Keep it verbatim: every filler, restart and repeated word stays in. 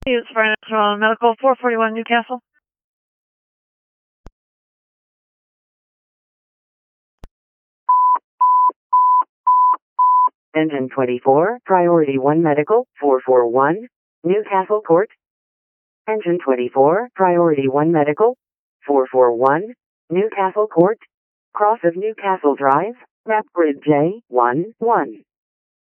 It's Financial Medical, four forty-one Newcastle. Engine twenty-four, Priority one Medical, four forty-one, Newcastle Court. Engine twenty-four, Priority one Medical, four forty-one, Newcastle Court. Cross of Newcastle Drive, map grid J one one.